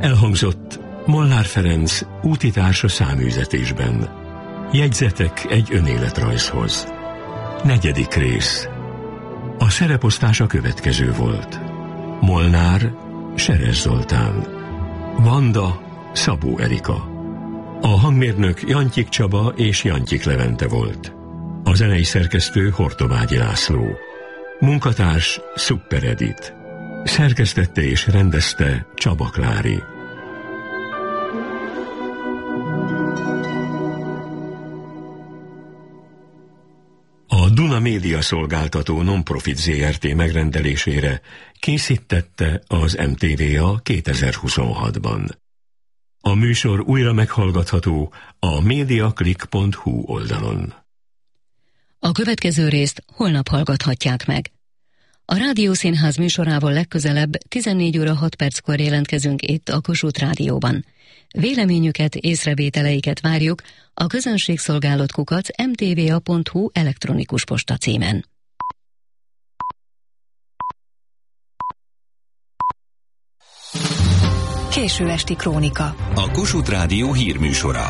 Elhangzott Molnár Ferenc útitársa száműzetésben. Jegyzetek egy önéletrajzhoz. 4. rész. A szereposztás a következő volt. Molnár, Seres Zoltán. Vanda, Szabó Erika. A hangmérnök Jantyik Csaba és Jantyik Levente volt. A zenei szerkesztő Hortobágyi László. Munkatárs Szuper Edit. Szerkesztette és rendezte Csaba Klári. A Duna Média Szolgáltató Non-Profit Zrt. Megrendelésére készítette az MTVA 2026-ban. A műsor újra meghallgatható a mediaclick.hu oldalon. A következő részt holnap hallgathatják meg. A Rádiószínház műsorával legközelebb 14 óra 6 perckor jelentkezünk itt a Kossuth Rádióban. Véleményüket, észrevételeiket várjuk a közönségszolgálat@mtva.hu elektronikus posta címen. Késő esti krónika. A Kossuth Rádió hírműsora.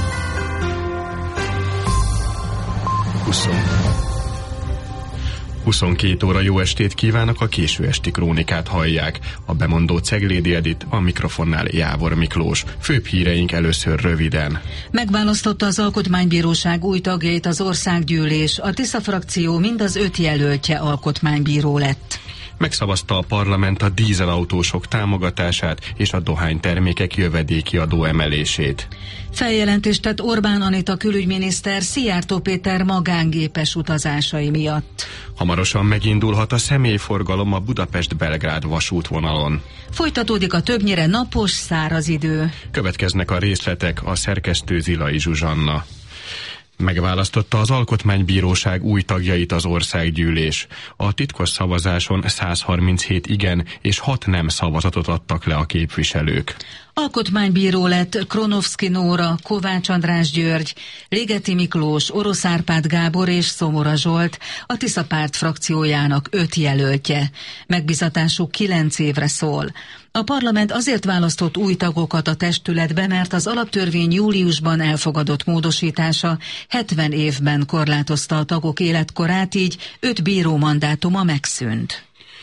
22 óra, jó estét kívánok, a késő esti krónikát hallják. A bemondó Ceglédi Edit, a mikrofonnál Jávor Miklós. Főbb híreink először röviden. Megválasztotta az Alkotmánybíróság új tagjait az Országgyűlés. A Tisza frakció mind az 5 jelöltje alkotmánybíró lett. Megszavazta a parlament a dízelautósok támogatását és a dohánytermékek jövedéki adó emelését. Feljelentést tett Orbán Anita külügyminiszter Szijjártó Péter magángépes utazásai miatt. Hamarosan megindulhat a személyforgalom a Budapest-Belgrád vasútvonalon. Folytatódik a többnyire napos, száraz idő. Következnek a részletek, a szerkesztő Zilai Zsuzsanna. Megválasztotta az Alkotmánybíróság új tagjait az Országgyűlés. A titkos szavazáson 137 igen és 6 nem szavazatot adtak le a képviselők. Alkotmánybíró lett Kronovszki Nóra, Kovács András György, Ligeti Miklós, Orosz Árpád Gábor és Szomora Zsolt, a Tisza párt frakciójának 5 jelöltje. Megbízatásuk 9 évre szól. A parlament azért választott új tagokat a testületbe, mert az alaptörvény júliusban elfogadott módosítása 70 évben korlátozta a tagok életkorát, így 5 bíró mandátuma megszűnt.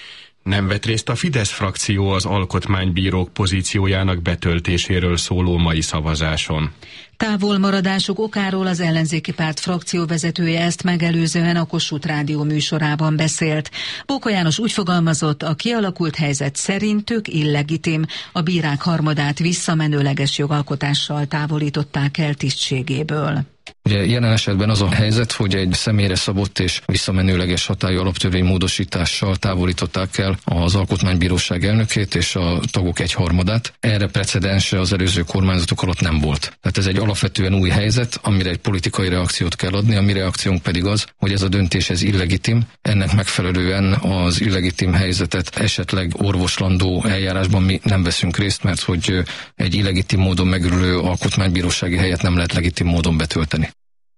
Nem vett részt a Fidesz frakció az alkotmánybírók pozíciójának betöltéséről szóló mai szavazáson. Távolmaradásuk okáról az ellenzéki párt frakcióvezetője ezt megelőzően a Kossuth Rádió műsorában beszélt. Bóka János úgy fogalmazott, a kialakult helyzet szerintük illegitim, a bírák harmadát visszamenőleges jogalkotással távolították el tisztségéből. Ugye jelen esetben az a helyzet, hogy egy személyre szabott és visszamenőleges hatályú alaptörvénymódosítással távolították el az Alkotmánybíróság elnökét és a tagok 1/3. Erre precedense az előző kormányzatok alatt nem volt. Tehát ez egy alapvetően új helyzet, amire egy politikai reakciót kell adni, a mi reakciónk pedig az, hogy ez a döntés ez illegitim, ennek megfelelően az illegitim helyzetet esetleg orvoslandó eljárásban mi nem veszünk részt, mert hogy egy illegitim módon megülő alkotmánybírósági helyet nem lehet legitim módon betölteni.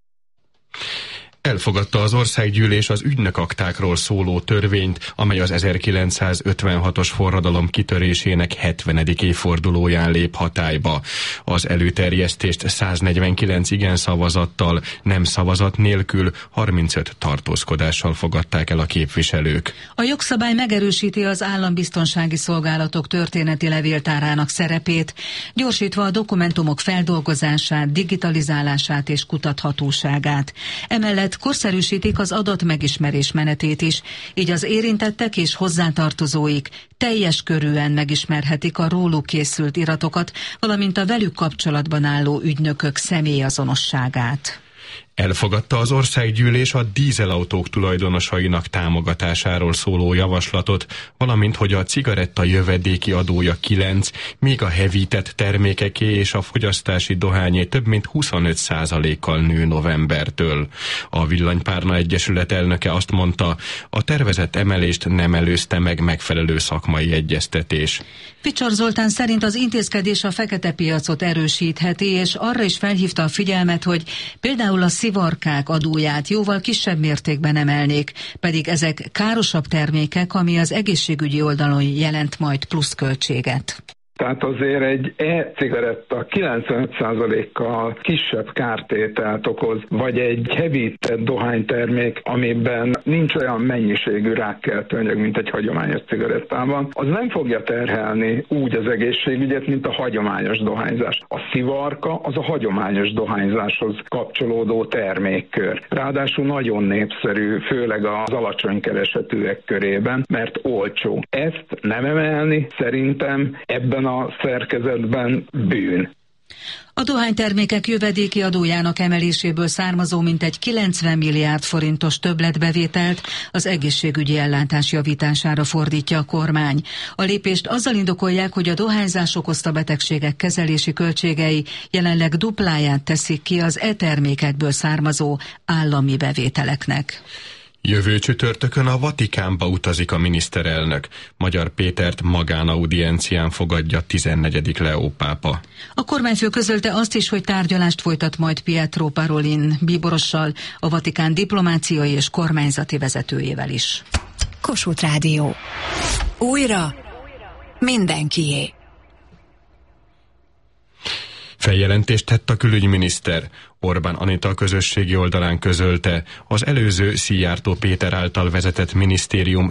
Elfogadta az Országgyűlés az ügynökaktákról szóló törvényt, amely az 1956-os forradalom kitörésének 70. évfordulóján lép hatályba. Az előterjesztést 149 igen szavazattal, nem szavazat nélkül 35 tartózkodással fogadták el a képviselők. A jogszabály megerősíti az állambiztonsági szolgálatok történeti levéltárának szerepét, gyorsítva a dokumentumok feldolgozását, digitalizálását és kutathatóságát. Emellett korszerűsítik az adatmegismerés menetét is, így az érintettek és hozzátartozóik teljes körűen megismerhetik a róluk készült iratokat, valamint a velük kapcsolatban álló ügynökök személyazonosságát. Elfogadta az Országgyűlés a dízelautók tulajdonosainak támogatásáról szóló javaslatot, valamint hogy a cigaretta jövedéki adója 9, míg a hevített termékeké és a fogyasztási dohányé több mint 25%-kal nő novembertől. A Villanypárna Egyesület elnöke azt mondta, a tervezett emelést nem előzte meg megfelelő szakmai egyeztetés. Picsar Zoltán szerint az intézkedés a fekete piacot erősítheti, és arra is felhívta a figyelmet, hogy például a szivarkák adóját jóval kisebb mértékben emelnék, pedig ezek károsabb termékek, ami az egészségügyi oldalon jelent majd pluszköltséget. Tehát azért egy e-cigaretta 95%-kal kisebb kártételt okoz, vagy egy hevített dohánytermék, amiben nincs olyan mennyiségű rákkeltő anyag, mint egy hagyományos cigarettában, az nem fogja terhelni úgy az egészségügyet, mint a hagyományos dohányzás. A szivarka az a hagyományos dohányzáshoz kapcsolódó termékkör. Ráadásul nagyon népszerű, főleg az alacsony keresetűek körében, mert olcsó. Ezt nem emelni szerintem ebben a szerkezetben bűn. A dohánytermékek jövedéki adójának emeléséből származó mintegy 90 milliárd forintos többletbevételt az egészségügyi ellátás javítására fordítja a kormány. A lépést azzal indokolják, hogy a dohányzás okozta betegségek kezelési költségei jelenleg dupláját teszik ki az e-termékekből származó állami bevételeknek. Jövő csütörtökön a Vatikánba utazik a miniszterelnök. Magyar Pétert magánaudiencián fogadja 14. Leó pápa. A kormányfő közölte azt is, hogy tárgyalást folytat majd Pietro Parolin bíborossal, a Vatikán diplomáciai és kormányzati vezetőjével is. Kossuth Rádió. Újra mindenkié. Feljelentést tett a külügyminiszter. Orbán Anita a közösségi oldalán közölte, az előző Szijjártó Péter által vezetett minisztérium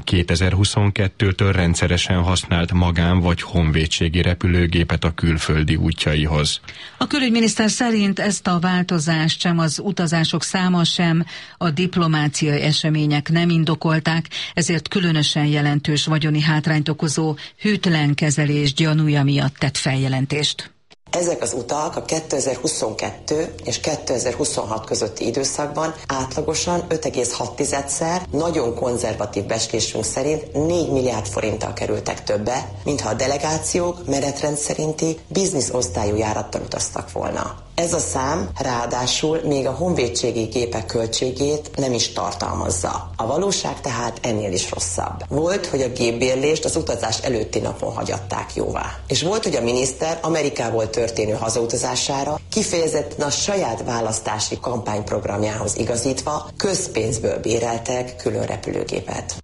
2022-től rendszeresen használt magán- vagy honvédségi repülőgépet a külföldi útjaihoz. A külügyminiszter szerint ezt a változást sem az utazások száma, sem a diplomáciai események nem indokolták, ezért különösen jelentős vagyoni hátrányt okozó hűtlen kezelés gyanúja miatt tett feljelentést. Ezek az utak a 2022 és 2026 közötti időszakban átlagosan 5,6-szer, nagyon konzervatív becslésünk szerint 4 milliárd forinttal kerültek többe, mintha a delegációk menetrend szerinti bizniszosztályú járattal utaztak volna. Ez a szám ráadásul még a honvédségi gépek költségét nem is tartalmazza. A valóság tehát ennél is rosszabb. Volt, hogy a gépbérlést az utazás előtti napon hagyatták jóvá. És volt, hogy a miniszter Amerikából történő hazautazására kifejezetten a saját választási kampányprogramjához igazítva közpénzből béreltek külön repülőgépet.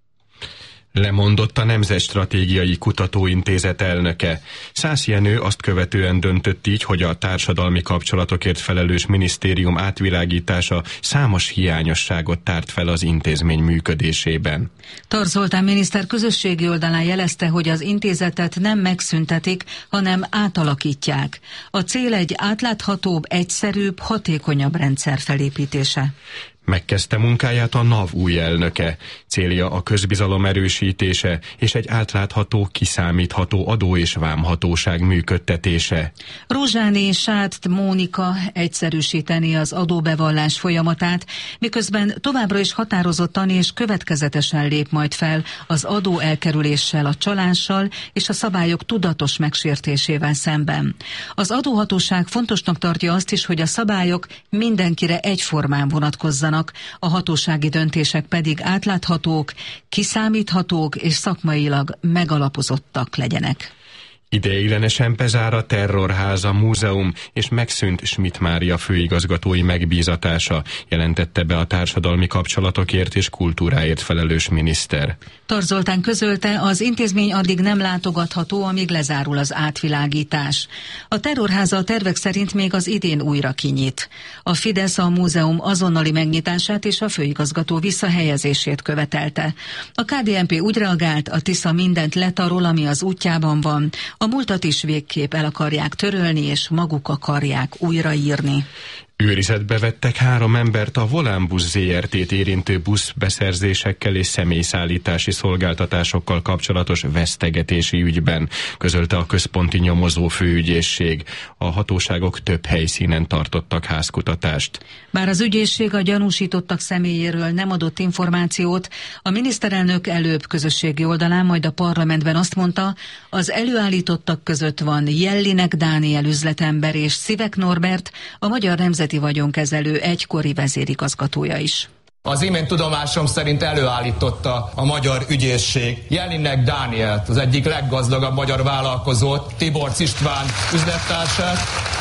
Lemondott a Nemzetstratégiai Kutatóintézet elnöke. Szász Jenő azt követően döntött így, hogy a társadalmi kapcsolatokért felelős minisztérium átvilágítása számos hiányosságot tárt fel az intézmény működésében. Tar Zoltán miniszter közösségi oldalán jelezte, hogy az intézetet nem megszüntetik, hanem átalakítják. A cél egy átláthatóbb, egyszerűbb, hatékonyabb rendszer felépítése. Megkezdte munkáját a NAV új elnöke. Célja a közbizalom erősítése és egy átlátható, kiszámítható adó- és vámhatóság működtetése. Rózsáné Sárt Mónika egyszerűsíteni az adóbevallás folyamatát, miközben továbbra is határozottan és következetesen lép majd fel az adó elkerüléssel, a csalással és a szabályok tudatos megsértésével szemben. Az adóhatóság fontosnak tartja azt is, hogy a szabályok mindenkire egyformán vonatkozzanak, a hatósági döntések pedig átláthatók, kiszámíthatók és szakmailag megalapozottak legyenek. Ideiglenesen bezár a Terrorháza Múzeum, és megszűnt Schmidt Mária főigazgatói megbízatása, jelentette be a társadalmi kapcsolatokért és kultúráért felelős miniszter. Tar Zoltán közölte, az intézmény addig nem látogatható, amíg lezárul az átvilágítás. A Terrorháza a tervek szerint még az idén újra kinyit. A Fidesz a múzeum azonnali megnyitását és a főigazgató visszahelyezését követelte. A KDNP úgy reagált, a Tisza mindent letarol, ami az útjában van. A múltat is végképp el akarják törölni, és maguk akarják újraírni. Őrizetbe vettek 3 embert a Volánbusz ZRT-t érintő buszbeszerzésekkel és személyszállítási szolgáltatásokkal kapcsolatos vesztegetési ügyben, közölte a központi nyomozó főügyészség. A hatóságok több helyszínen tartottak házkutatást. Bár az ügyészség a gyanúsítottak személyéről nem adott információt, a miniszterelnök előbb közösségi oldalán, majd a parlamentben azt mondta, az előállítottak között van Jellinek Dániel üzletember és Szivek Norbert, a Magyar Nemzeti Vagyonkezelő egykori vezérigazgatója is. Az imént tudomásom szerint előállította a magyar ügyészség Jellinek Dánielt, az egyik leggazdagabb magyar vállalkozót, Tiborcs István üzlettársát,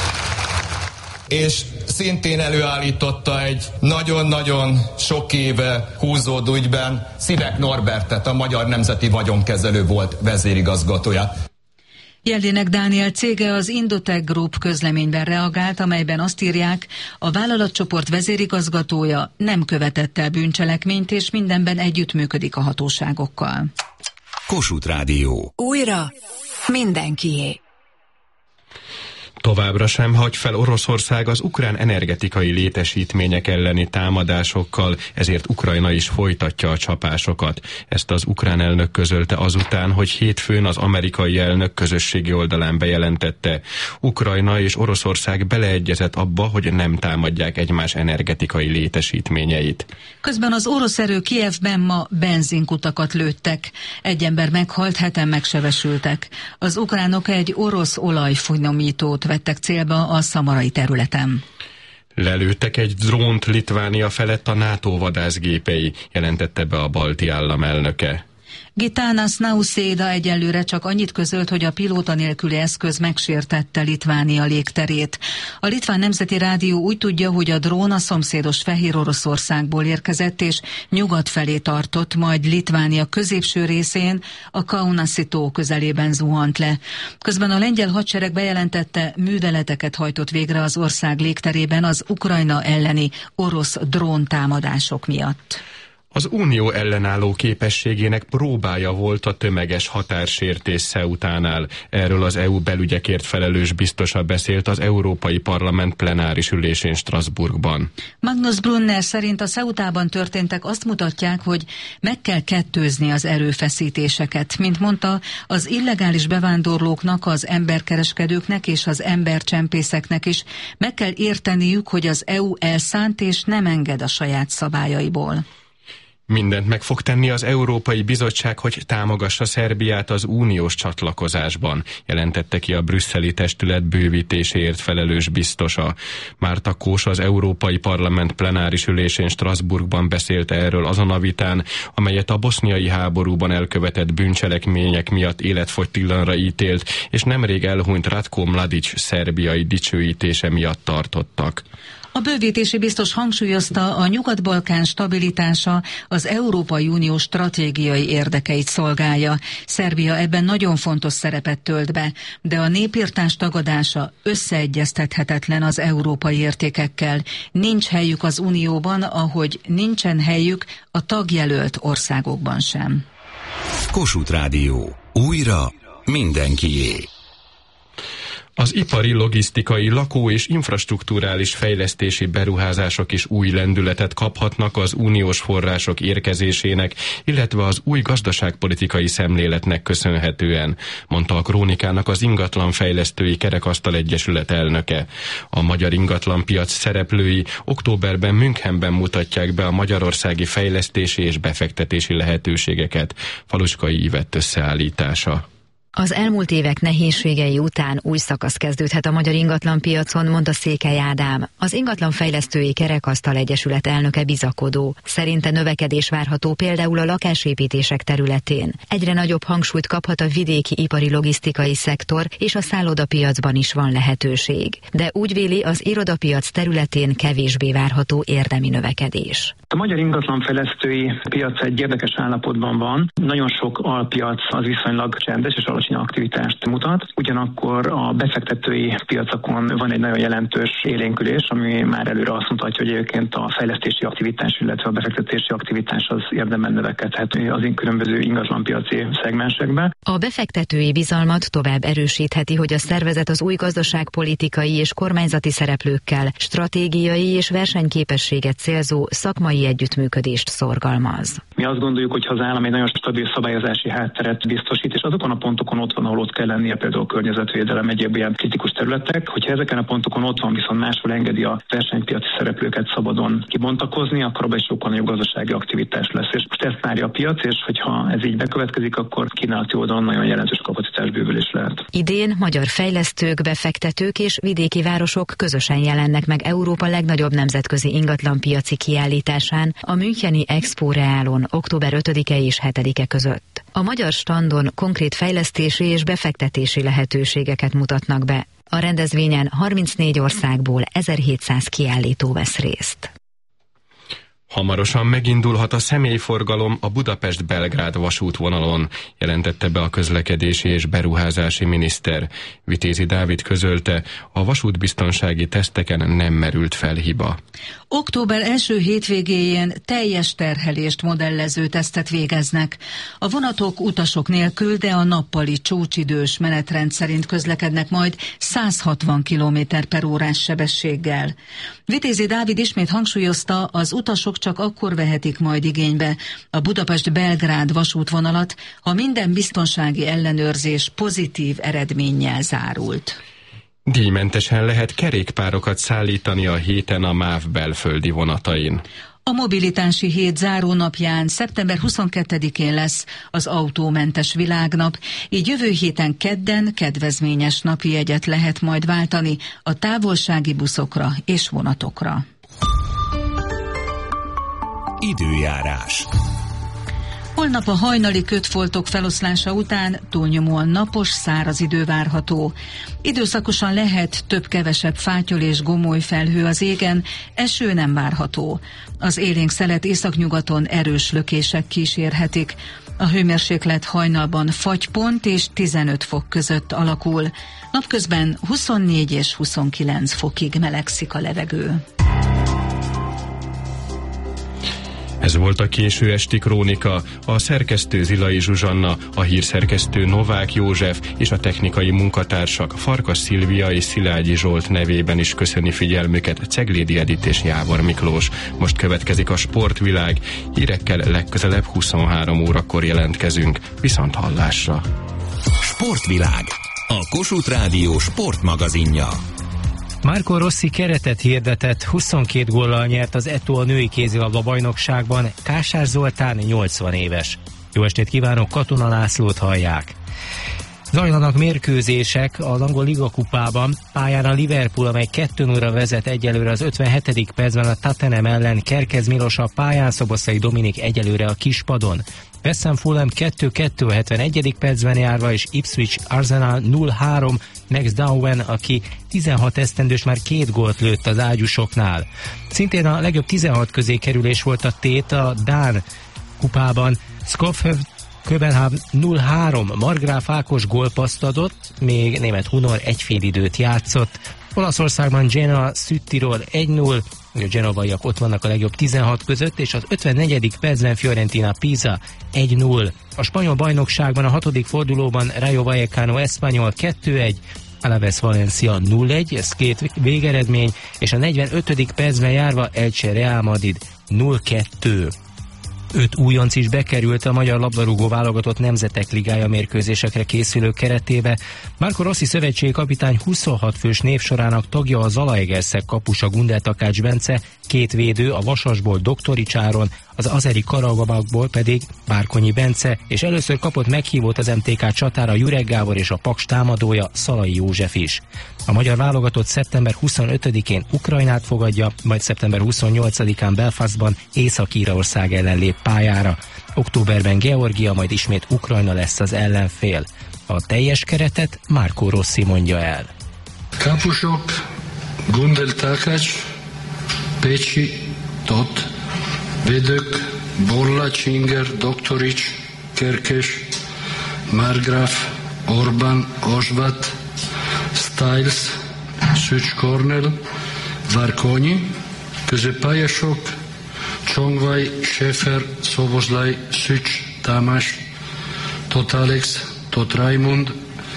és szintén előállította egy nagyon-nagyon sok éve húzódó ügyben Szivek Norbertet, a Magyar Nemzeti Vagyonkezelő volt vezérigazgatóját. Jelinek Dániel cége az Indotech Group közleményben reagált, amelyben azt írják, a vállalatcsoport vezérigazgatója nem követett el bűncselekményt, és mindenben együttműködik a hatóságokkal. Kossuth Rádió. Újra mindenkié. Továbbra sem hagy fel Oroszország az ukrán energetikai létesítmények elleni támadásokkal, ezért Ukrajna is folytatja a csapásokat. Ezt az ukrán elnök közölte azután, hogy hétfőn az amerikai elnök közösségi oldalán bejelentette. Ukrajna és Oroszország beleegyezett abba, hogy nem támadják egymás energetikai létesítményeit. Közben az orosz erő Kijevben ma benzinkutakat lőttek. Egy ember meghalt, 7-en megsebesültek. Az ukránok egy orosz olajfinomítót vettek célba a szamarai területen. Lelőttek egy drónt Litvánia felett a NATO vadászgépei, jelentette be a balti állam elnöke. Gitanas Nausėda egyelőre csak annyit közölt, hogy a pilóta nélküli eszköz megsértette Litvánia légterét. A Litván Nemzeti Rádió úgy tudja, hogy a drón a szomszédos Fehér Oroszországból érkezett és nyugat felé tartott, majd Litvánia középső részén a Kaunasi-tó közelében zuhant le. Közben a lengyel hadsereg bejelentette, műveleteket hajtott végre az ország légterében az Ukrajna elleni orosz dróntámadások miatt. Az Unió ellenálló képességének próbája volt a tömeges határsértés Ceutánál. Erről az EU belügyekért felelős biztosa beszélt az Európai Parlament plenáris ülésén Strasbourgban. Magnus Brunner szerint a Ceutában történtek azt mutatják, hogy meg kell kettőzni az erőfeszítéseket. Mint mondta, az illegális bevándorlóknak, az emberkereskedőknek és az embercsempészeknek is meg kell érteniük, hogy az EU elszánt és nem enged a saját szabályaiból. Mindent meg fog tenni az Európai Bizottság, hogy támogassa Szerbiát az uniós csatlakozásban, jelentette ki a brüsszeli testület bővítéséért felelős biztosa. Márta Kós az Európai Parlament plenáris ülésén Strasbourgban beszélt erről azon a vitán, amelyet a boszniai háborúban elkövetett bűncselekmények miatt életfogytiglanra ítélt, és nemrég elhunyt Ratko Mladic szerbiai dicsőítése miatt tartottak. A bővítési biztos hangsúlyozta, a Nyugat-Balkán stabilitása az Európai Unió stratégiai érdekeit szolgálja. Szerbia ebben nagyon fontos szerepet tölt be, de a népirtás tagadása összeegyeztethetetlen az európai értékekkel. Nincs helyük az Unióban, ahogy nincsen helyük a tagjelölt országokban sem. Kossuth Rádió. Újra mindenkié. Az ipari, logisztikai, lakó- és infrastrukturális fejlesztési beruházások is új lendületet kaphatnak az uniós források érkezésének, illetve az új gazdaságpolitikai szemléletnek köszönhetően, mondta a Krónikának az Ingatlanfejlesztői Kerekasztal Egyesület elnöke. A magyar ingatlanpiac szereplői októberben Münchenben mutatják be a magyarországi fejlesztési és befektetési lehetőségeket. Faluskai Ivett összeállítása. Az elmúlt évek nehézségei után új szakasz kezdődhet a magyar ingatlanpiacon, mondta Székely Ádám. Az Ingatlanfejlesztői Kerekasztal Egyesület elnöke bizakodó. Szerinte növekedés várható például a lakásépítések területén. Egyre nagyobb hangsúlyt kaphat a vidéki ipari logisztikai szektor, és a szállodapiacban is van lehetőség. De úgy véli, az irodapiac területén kevésbé várható érdemi növekedés. A magyar ingatlanfejlesztői piac egy érdekes állapotban van. Nagyon sok alpiac az viszonylag csendes és alacsony aktivitást mutat. Ugyanakkor a befektetői piacokon van egy nagyon jelentős élénkülés, ami már előre azt mutatja, hogy egyébként a fejlesztési aktivitás, illetve a befektetési aktivitás az érdemben növekedhet az különböző ingatlanpiaci szegmensekben. A befektetői bizalmat tovább erősítheti, hogy a szervezet az új gazdaságpolitikai és kormányzati szereplőkkel stratégiai és versenyképességet célzó szakmai együttműködést szorgalmaz. Mi azt gondoljuk, hogy ha az állam egy nagyon stabil szabályozási hátteret biztosít, és azokon a pontokon ott van, ahol ott kell lennie, például a környezetvédelem, egyéb ilyen kritikus területek, hogyha ezeken a pontokon ott van, viszont máshol engedi a versenypiaci szereplőket szabadon kibontakozni, akkor abban is sokkal nagyobb gazdasági aktivitás lesz. És most ezt várja a piac, és hogyha ez így bekövetkezik, akkor kínálati oldalon nagyon jelentős kapacitásbővülés lehet. Idén magyar fejlesztők, befektetők és vidéki városok közösen jelennek meg Európa legnagyobb nemzetközi ingatlanpiaci kiállításán, a müncheni Expo Reálon október 5-e és 7-e között. A magyar standon konkrét fejlesztési és befektetési lehetőségeket mutatnak be. A rendezvényen 34 országból 1700 kiállító vesz részt. Hamarosan megindulhat a személyforgalom a Budapest-Belgrád vasútvonalon, jelentette be a közlekedési és beruházási miniszter. Vitézi Dávid közölte, a vasútbiztonsági teszteken nem merült fel hiba. Október első hétvégéjén teljes terhelést modellező tesztet végeznek. A vonatok utasok nélkül, de a nappali csúcsidős menetrend szerint közlekednek majd 160 km/h sebességgel. Vitézi Dávid ismét hangsúlyozta, az utasok csak akkor vehetik majd igénybe a Budapest-Belgrád vasútvonalat, ha minden biztonsági ellenőrzés pozitív eredménnyel zárult. Díjmentesen lehet kerékpárokat szállítani a héten a MÁV belföldi vonatain. A mobilitási hét zárónapján szeptember 22-én lesz az autómentes világnap, így jövő héten kedden kedvezményes napi jegyet lehet majd váltani a távolsági buszokra és vonatokra. Időjárás. Holnap a hajnali kötfoltok feloszlása után túlnyomóan napos, száraz idő várható. Időszakosan lehet több-kevesebb fátyol és gomoly felhő az égen, eső nem várható. Az élénk szelet északnyugaton erős lökések kísérhetik. A hőmérséklet hajnalban fagypont és 15 fok között alakul. Napközben 24 és 29 fokig melegszik a levegő. Ez volt a késő esti krónika, a szerkesztő Zilai Zsuzsanna, a hírszerkesztő Novák József és a technikai munkatársak Farkas Szilvia és Szilágyi Zsolt nevében is köszöni figyelmüket Ceglédi Edit és Jávor Miklós. Most következik a Sportvilág, hírekkel legközelebb 23 órakor jelentkezünk. Viszont hallásra! Sportvilág, a Kossuth Rádió sportmagazinja. Marco Rossi keretet hirdetett, 22 góllal nyert az Eto a női kézilabda bajnokságban, Kásár Zoltán 80 éves. Jó estét kívánok, Katona Lászlót hallják. Zajlanak mérkőzések az angol Liga kupában, pályán a Liverpool, amely 2-0-ra vezet egyelőre az 57. percben a Tottenham ellen, Kerkez Milos a pályán, Szoboszlai Dominik egyelőre a kispadon. West Ham Fulham 2-2 a 71. percben járva, és Ipswich Arsenal 0-3, Max Dowen, aki 16 esztendős, már 2 gólt lőtt az ágyúsoknál. Szintén a legjobb 16 közé kerülés volt a tét a Dán kupában. Skofhev Köbenhavn 0-3, Margráf Ákos gólpasszt adott, még német Hunor egyfélidőt játszott. Olaszországban Genoa Südtirol 1-0, a genovaiak ott vannak a legjobb 16 között, és az 54. percben Fiorentina Pisa 1-0. A spanyol bajnokságban a 6. fordulóban Rayo Vallecano Espanyol 2-1, Alaves Valencia 0-1, ez 2 végeredmény, és a 45. percben járva Elche Real Madrid 0-2. 5 újonc is bekerült a magyar labdarúgó válogatott Nemzetek Ligája mérkőzésekre készülő keretébe. Marco Rossi szövetségi kapitány 26 fős névsorának tagja a Zalaegerszeg kapusa Gundel Takács Bence, 2 védő, a Vasasból Doktorics Áron, az azeri Karabagból pedig Bárkonyi Bence, és először kapott meghívót az MTK csatára Jurek Gábor és a Paks támadója Szalai József is. A magyar válogatott szeptember 25-én Ukrajnát fogadja, majd szeptember 28-án Belfastban Észak-Írország ellen lép pályára. Októberben Georgia, majd ismét Ukrajna lesz az ellenfél. A teljes keretet Marco Rossi mondja el. Kapusok Gundel Takács, Pécsi Tott, védők Borla, Csinger, Doktorics, Kerkes, Margraf, Orbán, Osvat, Stiles, Szücs Kornel, Várkonyi, középpályások Csongvaj, Schäfer, Szoboszlai, Szücs, Tamás, Tóth Alex, Tóth Raimund,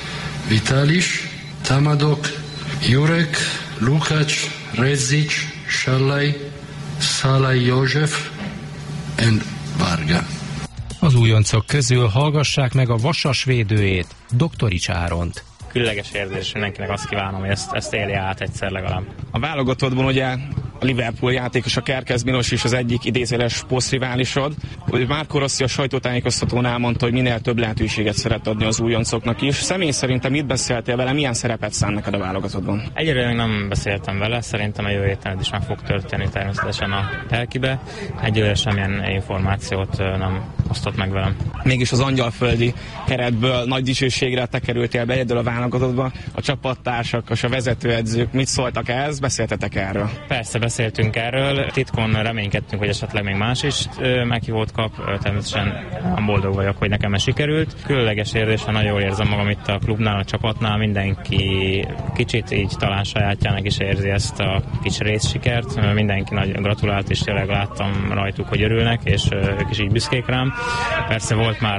Vitalis, támadók Jurek, Lukács, Redzic, Sallai, Szalai József and Varga. Az újoncok közül hallgassák meg a Vasas védőjét, Doktorics Áront. Különleges érzés, mindenkinek azt kívánom, hogy ezt élje át egyszer legalább. A válogatottban ugye a Liverpool játékos, a Kerkez Milos is az egyik idézőjeles posztriválisod. Marco Rossi a sajtótájékoztatón elmondta, hogy minél több lehetőséget szeret adni az újoncoknak is. Személy szerintem mit beszéltél vele, milyen szerepet szán neked a válogatottban? Egyelőre még nem beszéltem vele, szerintem a jövő héten is meg fog történni természetesen a telkibe. Egyelőre semmilyen információt nem osztott meg velem. Mégis az angyalföldi keretből nagy dicsőségre te kerültél be egyedül a válogatottba. A csapattársak és a vezetőedzők mit szóltak ehhez? Beszéltetek erről? Persze, beszéltünk erről. Titkon reménykedtünk, hogy esetleg még más is meghívót kap. Természetesen boldog vagyok, hogy nekem sikerült. Különleges érzésen nagyon jól érzem magam itt a klubnál, a csapatnál. Mindenki kicsit így talán sajátjának is érzi ezt a kis részsikert. Mindenki nagyon gratulált, és tényleg láttam rajtuk, hogy örülnek, és ők is így büszkék rám. Persze volt már,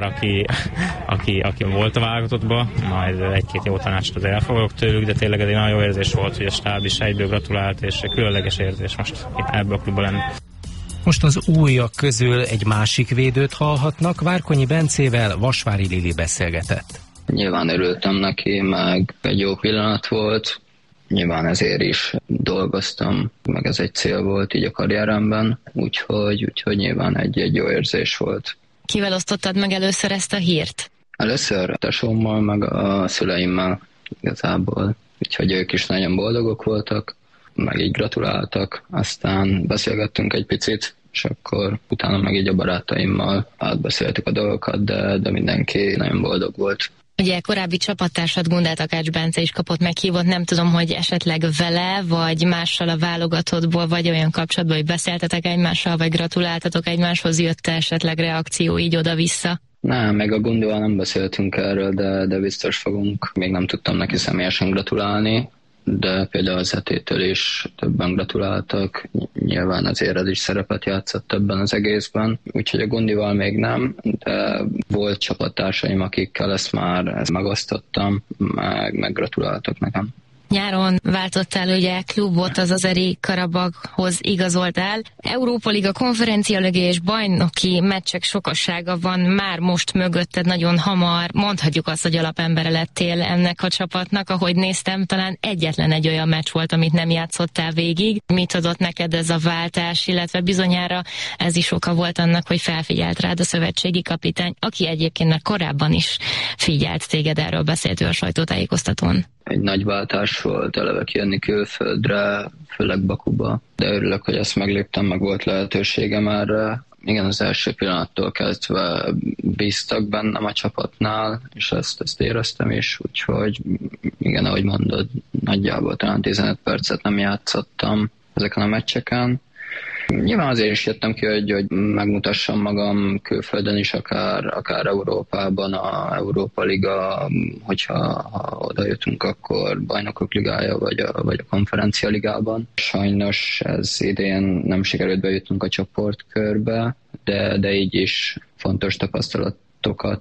aki volt a válogatottba, majd egy-két jó tanácsot azért elfogadok tőlük, de tényleg ez egy nagyon jó érzés volt, hogy a stáb is egyből gratulált, és különleges érzés most itt ebből a klubban lenni. Most az újak közül egy másik védőt hallhatnak, Várkonyi Bencével Vasvári Lili beszélgetett. Nyilván örültem neki, meg egy jó pillanat volt, nyilván ezért is dolgoztam, meg ez egy cél volt így a karrieremben, úgyhogy nyilván egy jó érzés volt. Kivel osztottad meg először ezt a hírt? Először a tesómmal, meg a szüleimmel igazából, úgyhogy ők is nagyon boldogok voltak, meg így gratuláltak, aztán beszélgettünk egy picit, és akkor utána meg így a barátaimmal átbeszéltük a dolgokat, de mindenki nagyon boldog volt. Ugye korábbi csapattársad Gundel Takács Bence is kapott meghívót, nem tudom, hogy esetleg vele, vagy mással a válogatottból, vagy olyan kapcsolatban, hogy beszéltetek egymással, vagy gratuláltatok egymáshoz, jött esetleg reakció így oda-vissza? Nem, meg a Gundival nem beszéltünk erről, de biztos fogunk. Még nem tudtam neki személyesen gratulálni, de például az Etétől is többen gratuláltak. Nyilván azért ez is szerepet játszott ebben az egészben. Úgyhogy a Gundival még nem, de volt csapattársaim, akikkel ezt megosztottam, meg gratuláltak nekem. Nyáron váltottál ugye klubot, az Azeri Karabaghoz igazoltál. Európa Liga, Konferencia Liga és bajnoki meccsek sokassága van már most mögötted, nagyon hamar. Mondhatjuk azt, hogy alapembere lettél ennek a csapatnak. Ahogy néztem, talán egyetlen egy olyan meccs volt, amit nem játszottál végig. Mit adott neked ez a váltás, illetve bizonyára ez is oka volt annak, hogy felfigyelt rád a szövetségi kapitány, aki egyébként már korábban is figyelt téged, erről beszélt ő a sajtótájékoztatón. Egy nagy váltás volt eleve kijönni külföldre, főleg Bakuba, de örülök, hogy ezt megléptem, meg volt lehetőségem erre. Igen, az első pillanattól kezdve bíztak bennem a csapatnál, és ezt éreztem is, úgyhogy igen, ahogy mondod, nagyjából talán 15 percet nem játszottam ezeken a meccseken. Nyilván azért is jöttem ki, hogy megmutassam magam külföldön is, akár Európában, a Európa Liga, hogyha oda jutunk, akkor Bajnokok Ligája, vagy a Konferencia Ligában. Sajnos ez idén nem sikerült bejutnunk a csoportkörbe, de így is fontos tapasztalatokat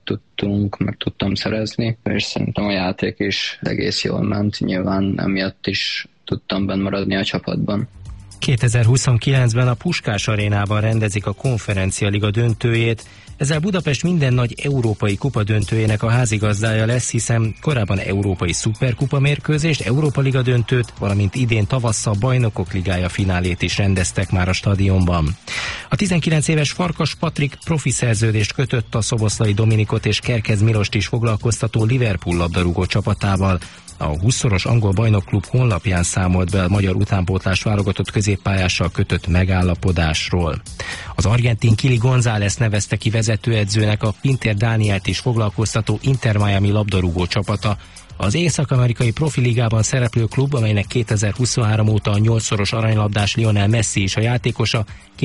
tudtam szerezni, és szerintem a játék is egész jól ment, nyilván emiatt is tudtam benn maradni a csapatban. 2029-ben a Puskás Arénában rendezik a Konferencia Liga döntőjét, ezzel Budapest minden nagy európai kupa döntőjének a házigazdája lesz, hiszen korábban európai szuperkupa mérkőzést, Európa Liga döntőt, valamint idén tavasszal Bajnokok Ligája finálét is rendeztek már a stadionban. A 19 éves Farkas Patrik profi szerződést kötött a Szoboszlai Dominikot és Kerkez Milost is foglalkoztató Liverpool labdarúgó csapatával. A 20-szoros angol bajnokklub honlapján számolt be a magyar utánpótlás válogatott középpályással kötött megállapodásról. Az argentin Kili González nevezte ki vezetőedzőnek a Pinter Dánielt is foglalkoztató Inter Miami labdarúgó csapata. Az észak-amerikai profiligában szereplő klub, amelynek 2023 óta a 8-szoros aranylabdás Lionel Messi is a játékosa,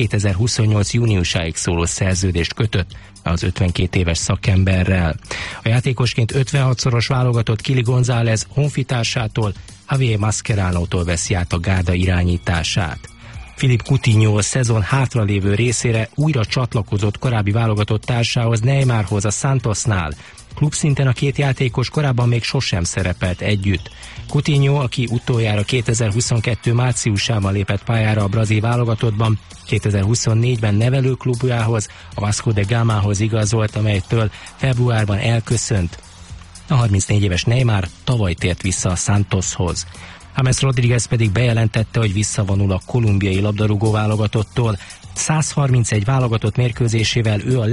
2028 júniusáig szóló szerződést kötött az 52 éves szakemberrel. A játékosként 56-szoros válogatott Kili González honfitársától, Javier Mascherano-tól veszi át a gárda irányítását. Philippe Coutinho a szezon hátralévő részére újra csatlakozott korábbi válogatott társához, Neymarhoz a Santosnál. Klubszinten a két játékos korábban még sosem szerepelt együtt. Coutinho, aki utoljára 2022 márciusában lépett pályára a brazil válogatottban, 2024-ben nevelőklubjához, a Vasco de Gamához igazolt, amelytől februárban elköszönt. A 34 éves Neymar tavaly tért vissza a Santoshoz. James Rodriguez pedig bejelentette, hogy visszavonul a kolumbiai labdarúgó válogatottól. 131 válogatott mérkőzésével ő a